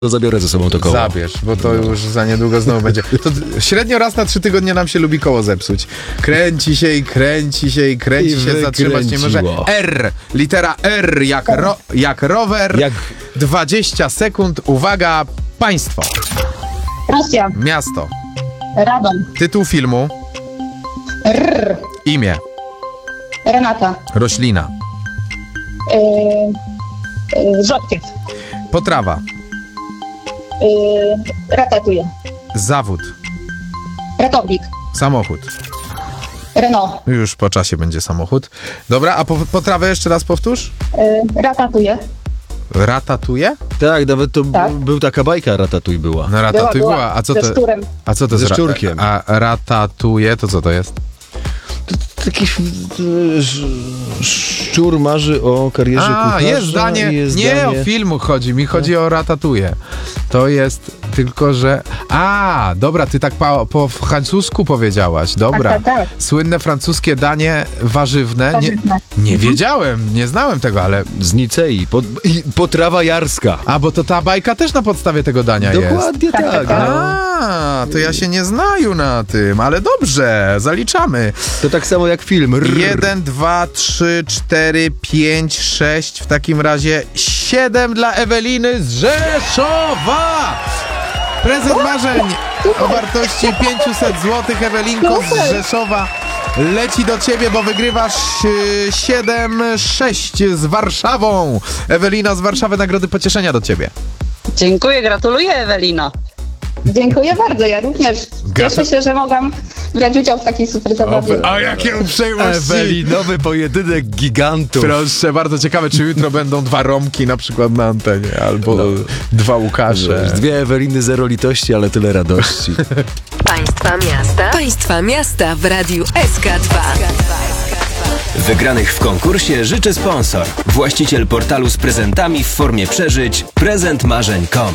To zabiorę ze sobą to koło. Zabierz, bo to już za niedługo znowu będzie. To średnio raz na 3 tygodnie nam się lubi koło zepsuć. Kręci się i kręci się i kręci się, zatrzymać nie może. R, litera R, jak rower. Jak 20 sekund, uwaga, państwo. Rosja. Miasto. Radom. Tytuł filmu. Rr. Imię. Renata. Roślina. Rzodkiew. Potrawa. Ratatouille. Zawód. Ratownik. Samochód. Renault. Już po czasie będzie samochód. Dobra, a potrawę jeszcze raz powtórz. Ratatouille. Ratatuje? Tak, nawet to Tak. był taka bajka Ratatouille była. No ratatouille Była. była. A co Ze to? szczurem. A co to Ze jest? szczurkiem. A ratatuje to co to jest? Taki szczur marzy o karierze kucharza. Jest zdanie. Jest Nie zdanie. o filmu chodzi. Mi chodzi o ratatuje. To jest tylko, że... dobra, ty tak po francusku powiedziałaś. Dobra. Tak. Słynne francuskie danie warzywne. Warzywne. Nie wiedziałem, nie znałem tego, ale... Z Nicei. I potrawa jarska. Bo to ta bajka też na podstawie tego dania jest. Dokładnie tak. A, to ja się nie znaju na tym, ale dobrze, zaliczamy. To tak samo jak film. 1, 2, 3, 4, 5, 6, w takim razie 7 dla Eweliny z Rzeszowa! Prezent marzeń o wartości 500 zł. Ewelinko z Rzeszowa leci do ciebie, bo wygrywasz 7-6 z Warszawą. Ewelina z Warszawy, nagrody pocieszenia do ciebie. Dziękuję, gratuluję, Ewelino. Dziękuję bardzo. Ja również cieszę się, że mogłam brać udział w takiej super zabawie. A jakie uprzejmości! Ewelinowy pojedynek gigantów. Proszę, bardzo ciekawe, czy jutro będą 2 Romki na przykład na antenie, albo 2 Łukasze. 2 Eweliny, 0 litości, ale tyle radości. Państwa miasta w Radiu SK2. Wygranych w konkursie życzy sponsor. Właściciel portalu z prezentami w formie przeżyć prezentmarzeń.com.